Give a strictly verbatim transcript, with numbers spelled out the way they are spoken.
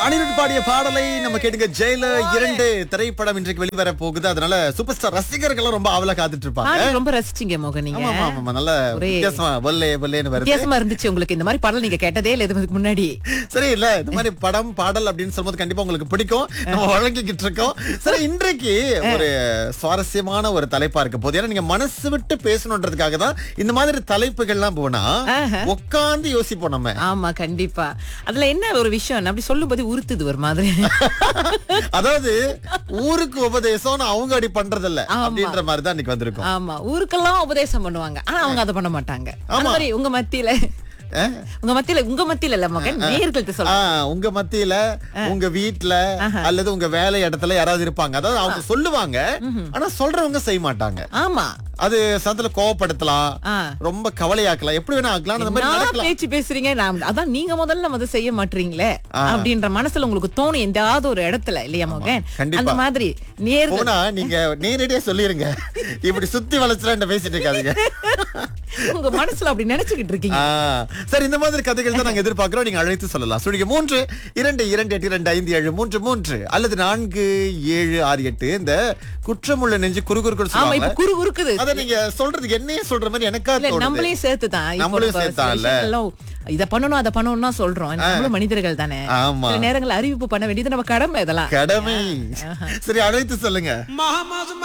அனிருத் பாடிய பாடலை நம்ம கேட்டுங்க. ஜெயில இரண்டு திரைப்படம் இன்றைக்கு வெளிவர போகுது. அதனால சூப்பர் ஸ்டார் ரசிகர்கள் ரொம்ப ஆவலா காத்துட்டு இருப்பாங்க. பாடல் ரொம்ப ரசிச்சீங்க மோகன் நீங்க. ஆமா ஆமா நல்ல ஒரே வித்தியாசமா வல்லே வல்லேன்னு வருது. வித்தியாசமா இருந்துச்சு உங்களுக்கு. இந்த மாதிரி பாடல் நீங்க கேட்டதே இல்ல இதுக்கு முன்னாடி. சரி இல்ல இந்த மாதிரி படம் பாடல் அப்படின்னு சொல்லும்போது கண்டிப்பா உங்களுக்கு பிடிக்கும். நம்ம வழங்கிக்கிட்டு இருக்கோம். சரி இன்றைக்கு ஒரு சுவாரஸ்யமான ஒரு தலைப்பா இருக்க போது. ஏன்னா நீங்க மனசு விட்டு பேசணுன்றதுக்காக தான் இந்த மாதிரி தலைப்புகள்லாம் போனா உட்கார்ந்து யோசிப்போம் நம்ம. ஆமா கண்டிப்பா. அதுல என்ன ஒரு விஷயம் அப்படி சொல்லும்போது உறுத்துது ஒரு மாதிரி. அதாவது ஊருக்கு உபதேசம் அவங்க அடி பண்றது இல்ல அப்படின்ற மாதிரி தான் இன்னைக்கு வந்திருக்கும். ஆமா ஊருக்கெல்லாம் உபதேசம் பண்ணுவாங்க. ஆனா அவங்க அதை பண்ண மாட்டாங்க. அந்த மாதிரி உங்க மத்தியில உங்க மத்தியில உங்க மத்தியில இல்ல மகன் நேயர்கள்ட்ட சொல்லுங்க. உங்க மத்தியில உங்க வீட்ல அல்லது உங்க வேலை இடத்துல யாராவது இருப்பாங்க. அதாவது அவங்க சொல்லுவாங்க ஆனா சொல்றவங்க செய்ய மாட்டாங்க. ஆமா அது சத்துல கோவப்படுத்தலாம், ரொம்ப கவலையாக்கலாம், எப்படி வேணா ஆக்கலாம். அந்த மாதிரி நடக்கலாம். பேச்சு பேசுறீங்க. அதான் நீங்க முதல்ல அதை செய்ய மாட்டீங்களே அப்படின்ற மனசுல உங்களுக்கு தோணும் எந்தாவது ஒரு இடத்துல இல்லையா மகன்? அந்த மாதிரி நேர்கள் நீங்க நேரடியா சொல்லிருங்க. இப்படி சுத்தி வளைச்சுல பேசிட்டு இருக்காதீங்க. உங்க மனசுல அப்படி நினைச்சுக்கிட்டு இருக்கீங்க. சரி இந்த மாதிரி கதைகள் தான் நாங்க எதிர்பார்க்கிறோம். நீங்க அழைத்து சொல்லலாம். சுழிக மூன்று இரண்டு இரண்டு எட்டு இரண்டு ஐந்து ஏழு மூன்று மூன்று அல்லது நான்கு ஏழு ஆறு எட்டு. இந்த குற்றமுள்ள நெஞ்சு குறுகுறுக்குன்னு சொல்லுவாங்க. குறு குறுக்குது. அத நீங்க சொல்றதுக்கு என்னைய சொல்ற மாதிரி எனக்கா தோணுது. நம்மளையும் சேர்த்துதான் நம்மளையும் சேர்த்தான்ல. இத பண்ணணும் அத பண்ணணும்னா சொல்றோம். நம்மளும் மனிதர்கள் தானே. சில நேரங்கள் அறிவிப்பு பண்ண வேண்டியது நம்ம கடமை. இதெல்லாம் கடமை. சரி அழைத்து சொல்லுங்க.